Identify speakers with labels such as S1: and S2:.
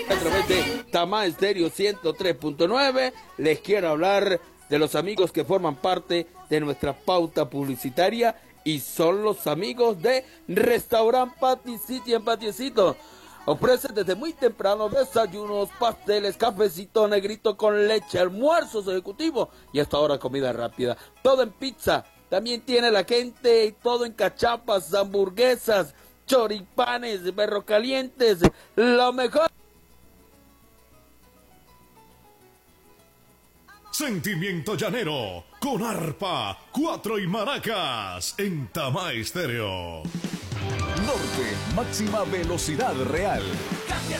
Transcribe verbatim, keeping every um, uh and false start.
S1: a través de Tamá Estéreo ciento tres punto nueve. Les quiero hablar de los amigos que forman parte de nuestra pauta publicitaria y son los amigos de Restaurant Patty City en Patiecito. Ofrece desde muy temprano desayunos, pasteles, cafecito negrito con leche, almuerzos ejecutivos y hasta ahora comida rápida. Todo en pizza. También tiene la gente, todo en cachapas, hamburguesas, choripanes, perros calientes, lo mejor.
S2: Sentimiento llanero, con arpa, cuatro y maracas, en Tamá Estéreo.
S3: Norte, máxima velocidad real.